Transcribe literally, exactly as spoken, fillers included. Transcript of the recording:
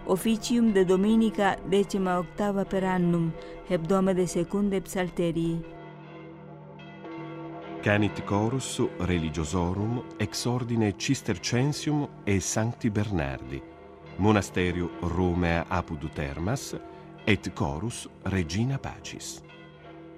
officium de dominica decima octava per annum, hebdome de secunde psalterii. Canit chorus religiosorum ex ordine Cistercensium e Sancti Bernardi, monasterio Romea apud Termas, et chorus Regina Pacis.